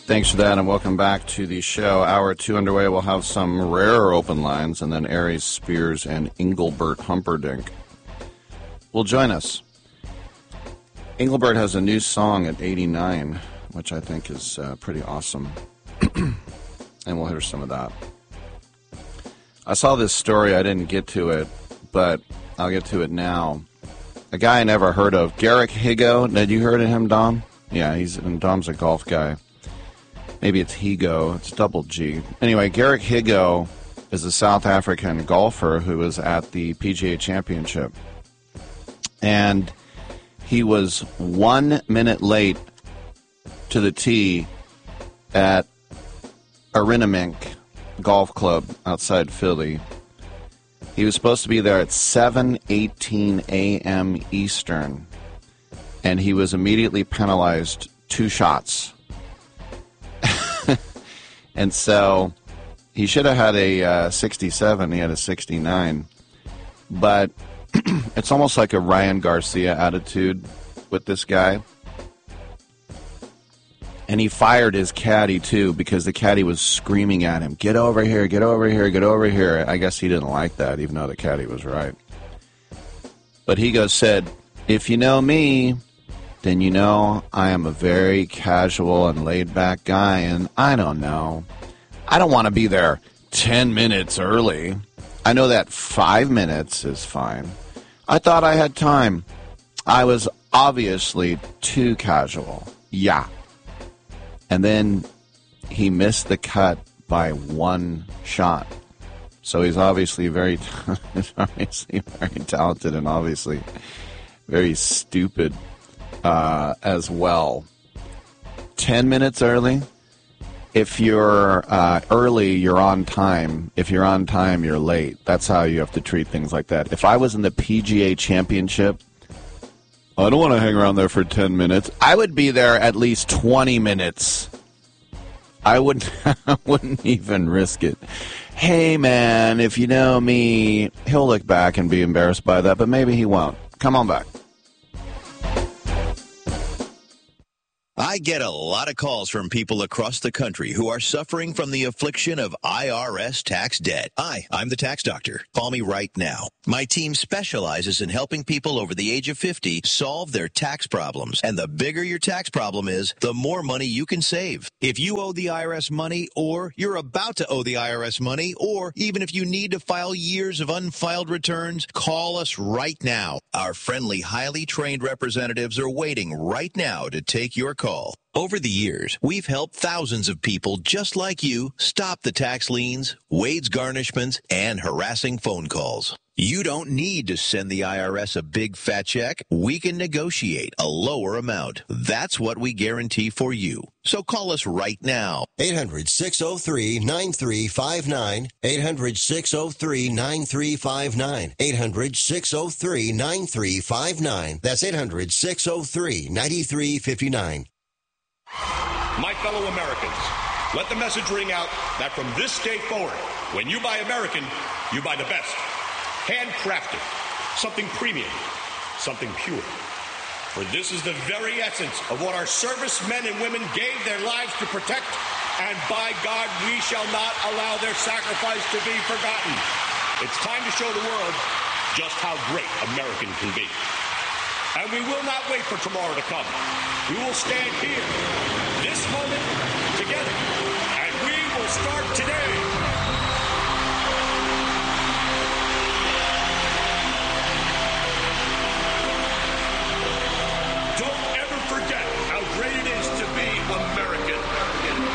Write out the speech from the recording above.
Thanks for that, and welcome back to the show. Hour 2 underway. We'll have some rare open lines, and then Aries Spears and Engelbert Humperdinck will join us. Engelbert has a new song at 89, which I think is pretty awesome, and we'll hear some of that. I saw this story. I didn't get to it, but I'll get to it now. A guy I never heard of, Garrick Higo. Had you heard of him, Dom? Yeah, Dom's a golf guy. Maybe it's Higo. It's double G. Anyway, Garrick Higo is a South African golfer who was at the PGA Championship. And he was 1 minute late to the tee at Arinamink Golf Club outside Philly. He was supposed to be there at 7:18 a.m. Eastern, and he was immediately penalized 2 shots. And so he should have had a 67. He had a 69. But it's almost like a Ryan Garcia attitude with this guy. And he fired his caddy, too, because the caddy was screaming at him, "Get over here, get over here, get over here." I guess he didn't like that, even though the caddy was right. But Higo said, "If you know me, then you know I am a very casual and laid-back guy, and I don't know. I don't want to be there 10 minutes early. I know that 5 minutes is fine. I thought I had time. I was obviously too casual. Yeah." And then he missed the cut by 1 shot. So he's obviously very talented and obviously very stupid as well. 10 minutes early. If you're early, you're on time. If you're on time, you're late. That's how you have to treat things like that. If I was in the PGA Championship, I don't want to hang around there for 10 minutes. I would be there at least 20 minutes. I wouldn't even risk it. Hey, man, if you know me, he'll look back and be embarrassed by that, but maybe he won't. Come on back. I get a lot of calls from people across the country who are suffering from the affliction of IRS tax debt. Hi, I'm the tax doctor. Call me right now. My team specializes in helping people over the age of 50 solve their tax problems. And the bigger your tax problem is, the more money you can save. If you owe the IRS money, or you're about to owe the IRS money, or even if you need to file years of unfiled returns, call us right now. Our friendly, highly trained representatives are waiting right now to take your call. Over the years, we've helped thousands of people just like you stop the tax liens, wage garnishments, and harassing phone calls. You don't need to send the IRS a big fat check. We can negotiate a lower amount. That's what we guarantee for you. So call us right now. 800-603-9359. 800-603-9359. 800-603-9359. That's 800-603-9359. My fellow Americans, let the message ring out that from this day forward, when you buy American, you buy the best. Handcrafted, something premium, something pure. For this is the very essence of what our servicemen and women gave their lives to protect, and by God, we shall not allow their sacrifice to be forgotten. It's time to show the world just how great American can be. And we will not wait for tomorrow to come. We will stand here